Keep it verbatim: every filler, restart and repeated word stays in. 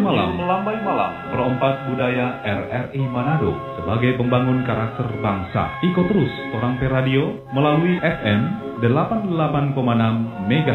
malam, melambai malam, perompak budaya R R I Manado sebagai pembangun karakter bangsa. Ikut terus Orang Pe Radio melalui F M delapan puluh delapan koma enam MHz